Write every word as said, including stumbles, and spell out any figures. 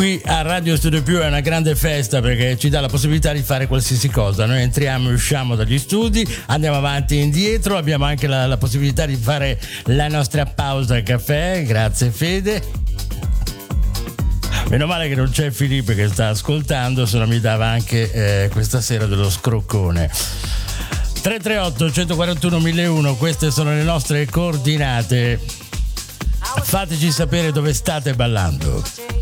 Qui a Radio Studio Più è una grande festa perché ci dà la possibilità di fare qualsiasi cosa. Noi entriamo e usciamo dagli studi, andiamo avanti e indietro, abbiamo anche la, la possibilità di fare la nostra pausa al caffè. Grazie Fede. Meno male che non c'è Filippo che sta ascoltando, se no mi dava anche eh, questa sera dello scroccone. tre tre otto uno quattro uno uno zero uno, queste sono le nostre coordinate. Fateci sapere dove state ballando.